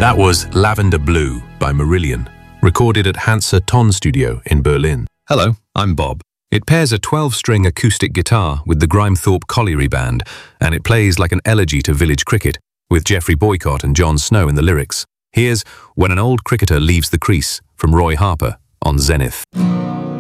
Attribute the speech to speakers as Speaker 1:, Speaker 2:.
Speaker 1: That was Lavender Blue by Marillion, recorded at Hansa Ton Studio in Berlin.
Speaker 2: Hello, I'm Bob. It pairs a 12-string acoustic guitar with the Grimethorpe Colliery Band, and it plays like an elegy to village cricket, with Geoffrey Boycott and John Snow in the lyrics. Here's When an Old Cricketer Leaves the Crease from Roy Harper on Zenith.